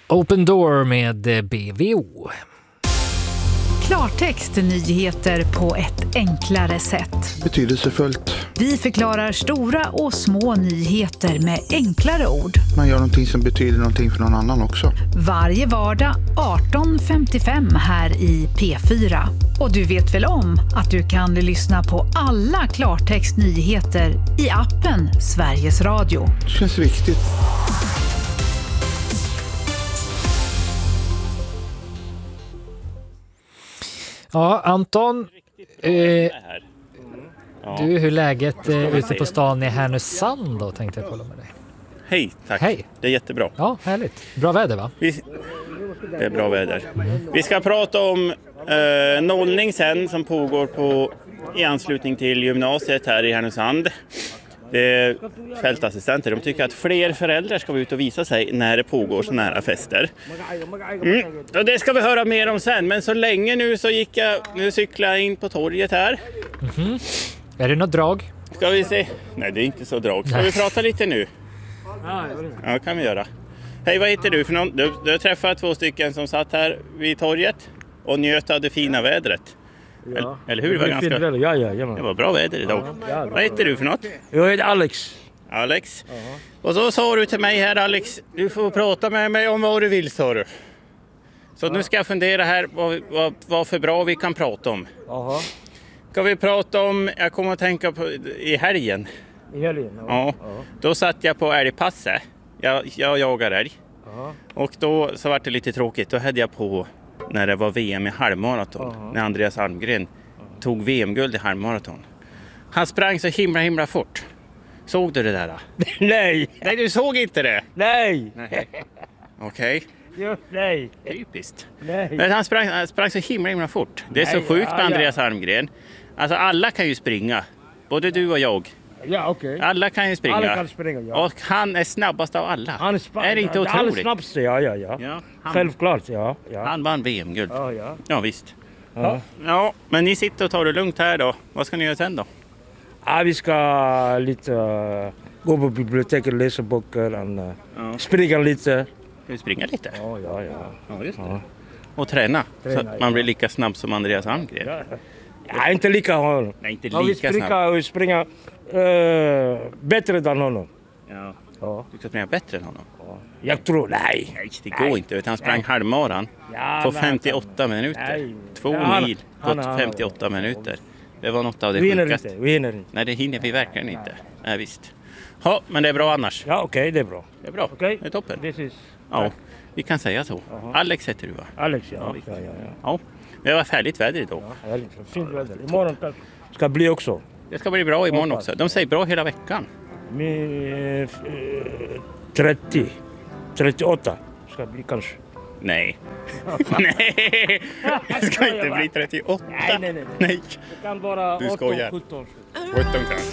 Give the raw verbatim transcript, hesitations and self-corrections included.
Open Door med B V O. Klartext nyheter på ett enklare sätt. Betydelsefullt. Vi förklarar stora och små nyheter med enklare ord. Man gör någonting som betyder någonting för någon annan också. Varje vardag arton femtiofem här i P fyra. Och du vet väl om att du kan lyssna på alla Klartext nyheter i appen Sveriges Radio. Det känns viktigt. Ja, Anton, eh, du, hur läget eh, ute på stan i Härnösand då, tänkte jag kolla med dig. Hej, tack. Hej. Det är jättebra. Ja, härligt. Bra väder, va? Vi, det är bra väder. Vi ska prata om eh, nollning sen som pågår på, i anslutning till gymnasiet här i Härnösand. Det är fältassistenter. De tycker att fler föräldrar ska vara ute och visa sig när det pågår såna här fester. Mm. Och det ska vi höra mer om sen. Men så länge nu så gick jag, nu cyklar jag in på torget här. Mm-hmm. Är det något drag? Ska vi se? Nej, det är inte så drag. Ska vi prata lite nu? Ja, kan vi göra. Hej, vad heter du för någon? Du, du har träffat två stycken som satt här vid torget och njöt av det fina vädret. Ja. Eller, eller hur? Det var, ganska... ja, ja, ja, det var bra väder idag. Ja. Vad heter du för något? Jag heter Alex. Alex. Uh-huh. Och så sa du till mig här, Alex, du får prata med mig om vad du vill, sa du. Så uh-huh. Nu ska jag fundera här vad, vad, vad för bra vi kan prata om. Uh-huh. Ska vi prata om, jag kommer att tänka på i helgen. I helgen? Uh-huh. Ja. Uh-huh. Då satt jag på älgpasset. Jag, jag jagar älg. Uh-huh. Och då så var det lite tråkigt. Då hade jag på när det var V M i halvmaraton. Uh-huh. När Andreas Almgren uh-huh. tog V M-guld i halvmaraton. Han sprang så himla himla fort. Såg du det där? Nej! Nej, du såg inte det? Nej! Nej. Okej. Okay. Nej. Typiskt. Nej. Men han sprang, han sprang så himla himla fort. Det är Nej, så sjukt med ja, Andreas ja. Almgren. Alltså alla kan ju springa. Både du och jag. Ja, okej. Okay. Alla kan ju springa. Alla kan springa, ja. Och han är snabbast av alla. Han är, spa- är det inte otroligt? Han är snabbast, ja, ja, ja. ja han, Självklart, ja, ja. Han vann V M-guld. Ja, ja. Ja, visst. Ja. Ja, men ni sitter och tar det lugnt här då. Vad ska ni göra sen då? Ja, vi ska lite uh, gå på biblioteket, läsa böcker och uh, ja. springa lite. Ska vi springa lite? Ja, ja, ja. Ja, just det. Ja. Och träna, träna, så att man blir lika snabb som Andreas Almgren. Ja. Ja, inte lika honom. Nej, inte ja, lika vi springa, snabb. Vi springer uh, bättre än honom. Ja. Ja. Du ska springa bättre än honom? Ja. Jag tror, nej. Nej, det går nej. inte. Utan han sprang halvmaran ja, på femtioåtta nej. minuter. Nej. Två ja, mil på han, han, femtioåtta han, minuter. Det var något av det vi sjukaste. Inte, vi hinner inte. Nej, det hinner vi verkligen nej. inte. Nej, visst. Ja, men det är bra annars. Ja, okej, okay, det är bra. Det är bra. Okay. Det är toppen. This is... Ja, vi kan säga så. Uh-huh. Alex heter du, va? Alex, ja. Ja, ja, ja. ja. Det var färdigt väder idag. Ja, härligt. Fint väder. Imorgon ska bli också. Det ska bli bra imorgon också. De säger bra hela veckan. Med trettio, trettioåtta ska bli kanske. Nej. Nej. Det ska inte bli trettioåtta. Nej, nej, nej. nej. Det kan vara åtton, sjutton. sjutton kanske.